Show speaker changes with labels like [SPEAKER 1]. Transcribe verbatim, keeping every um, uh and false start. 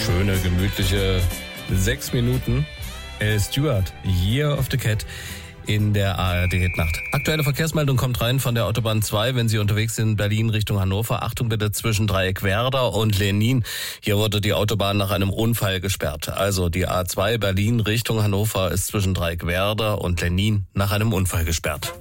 [SPEAKER 1] schöne, gemütliche sechs Minuten. Al Stewart, Year of the Cat in der A R D-Nacht. Aktuelle Verkehrsmeldung kommt rein von der Autobahn zwei, wenn Sie unterwegs sind, Berlin Richtung Hannover. Achtung bitte zwischen Dreieck Werder und Lenin. Hier wurde die Autobahn nach einem Unfall gesperrt. Also die A zwei Berlin Richtung Hannover ist zwischen Dreieck Werder und Lenin nach einem Unfall gesperrt.